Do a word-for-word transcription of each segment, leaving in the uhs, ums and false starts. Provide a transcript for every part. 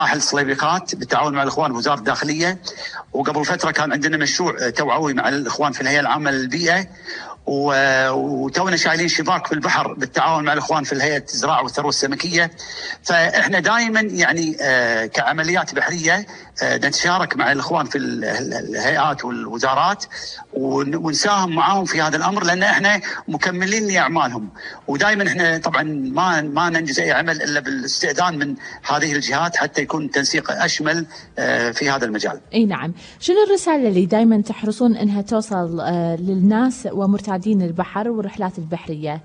الصليبيقات بالتعاون مع الاخوان ووزاره الداخليه، وقبل فتره كان عندنا مشروع توعوي مع الاخوان في الهيئه العامه للبيئه، وتونا شايلين شباك في البحر بالتعاون مع الاخوان في الهيئه الزراعه والثروه السمكيه. فاحنا دائما يعني كعمليات بحريه نتشارك مع الاخوان في الهيئات والوزارات ونساهم معاهم في هذا الامر، لان احنا مكملين لاعمالهم، ودائما احنا طبعا ما ما ننجز اي عمل الا بالاستئذان من هذه الجهات حتى يكون التنسيق اشمل في هذا المجال. اي نعم، شنو الرساله اللي دائما تحرصون انها توصل للناس ومرتادين البحر والرحلات البحريه؟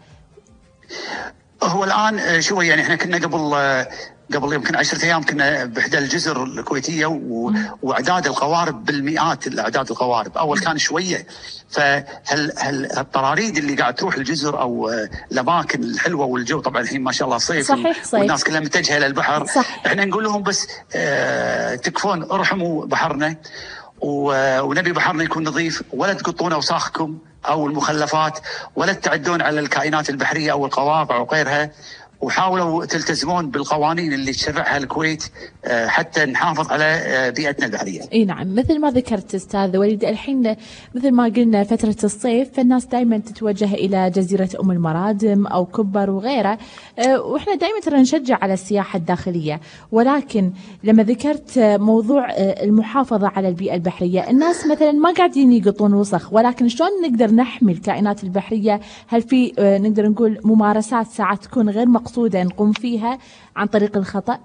هو الان شوي يعني احنا كنا قبل قبل يمكن عشرة ايام كنا باحدى الجزر الكويتيه واعداد القوارب بالمئات، الاعداد القوارب اول كان شويه، فهل هل الطراريد اللي قاعد تروح الجزر او الاماكن الحلوه والجو طبعا الحين ما شاء الله صيف، صحيح صحيح، والناس كلها متجهه للبحر، صح. احنا نقول لهم بس اه تكفون ارحموا بحرنا، ونبي بحرنا يكون نظيف، ولا تقطون اوساخكم او المخلفات، ولا تعدون على الكائنات البحريه او القواقع وغيرها، وحاولوا تلتزمون بالقوانين اللي تشرعها الكويت حتى نحافظ على بيئتنا البحريه. اي نعم، مثل ما ذكرت استاذ وليد، الحين مثل ما قلنا فتره الصيف فالناس دائما تتوجه الى جزيره ام المرادم او كبر وغيره، واحنا دائما ترى نشجع على السياحه الداخليه، ولكن لما ذكرت موضوع المحافظه على البيئه البحريه، الناس مثلا ما قاعدين يقطون وسخ، ولكن شلون نقدر نحمي الكائنات البحريه؟ هل في نقدر نقول ممارسات ساعات تكون غير مقصوده نقوم فيها عن طريق الخطأ؟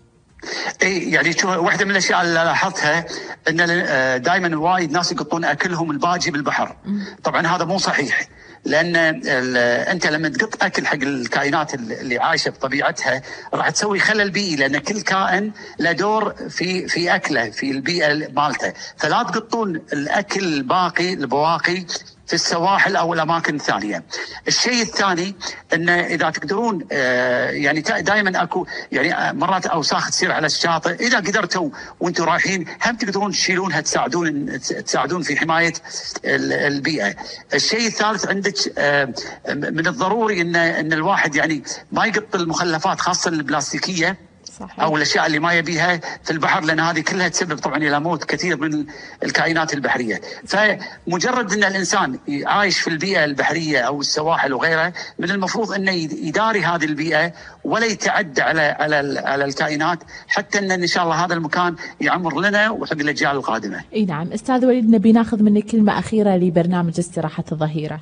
اي يعني شو واحده من الاشياء اللي لاحظتها ان دائما وايد ناس يقطون اكلهم الباجي بالبحر. طبعا هذا مو صحيح، لان انت لما تقط اكل حق الكائنات اللي عايشه بطبيعتها راح تسوي خلل بيئي، لان كل كائن له دور في في اكله في البيئه مالته، فلا تقطون الاكل الباقي البواقي في السواحل او الاماكن الثانيه. الشيء الثاني انه اذا تقدرون آه يعني دائما اكو يعني مرات اوساخ تصير على الشاطئ، اذا قدرتوا وانتم رايحين هم تقدرون تشيلونها، تساعدون تساعدون في حمايه البيئه. الشيء الثالث عندك آه من الضروري ان ان الواحد يعني ما يقط المخلفات خاصه البلاستيكيه صحيح. او الاشياء اللي ما يبيها في البحر، لان هذه كلها تسبب طبعا الى موت كثير من الكائنات البحريه. فمجرد ان الانسان عايش في البيئه البحريه او السواحل وغيرها، من المفروض انه يداري هذه البيئه ولا يتعدى على على على الكائنات، حتى ان ان شاء الله هذا المكان يعمر لنا وحق الاجيال القادمه. اي نعم، استاذ وليد نبي ناخذ منك كلمه اخيره لبرنامج استراحه الظهيره.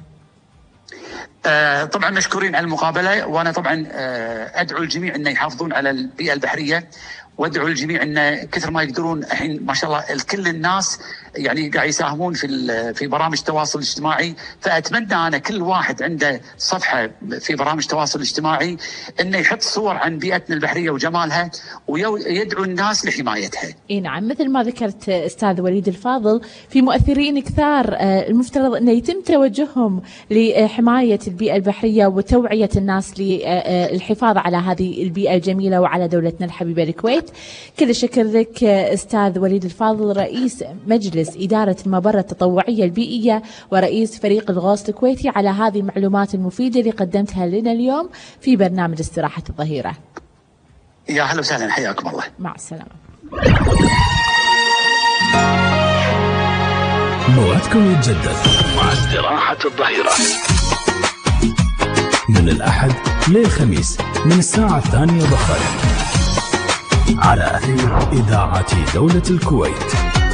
آه طبعا مشكورين على المقابله، وانا طبعا آه ادعو الجميع انه يحافظون على البيئه البحريه، وادعو الجميع ان كثر ما يقدرون الحين ما شاء الله كل الناس يعني قاعد يساهمون في في برامج التواصل الاجتماعي، فاتمنى انا كل واحد عنده صفحه في برامج التواصل الاجتماعي انه يحط صور عن بيئتنا البحريه وجمالها ويدعو الناس لحمايتها. اي نعم، مثل ما ذكرت استاذ وليد الفاضل، في مؤثرين كثار المفترض انه يتم توجههم لحمايه البيئه البحريه وتوعيه الناس للحفاظ على هذه البيئه الجميله وعلى دولتنا الحبيبه الكويت. كل الشكر لك استاذ وليد الفاضل، رئيس مجلس إدارة المبرة التطوعية البيئية ورئيس فريق الغوص الكويتي، على هذه المعلومات المفيدة اللي قدمتها لنا اليوم في برنامج استراحة الظهيرة. يا هلا وسهلا، حياكم الله. مع السلامة. موعدكم يتجدد مع استراحة الظهيرة من الأحد للخميس من الساعة الثانية ظهرا على أثير إذاعة دولة الكويت.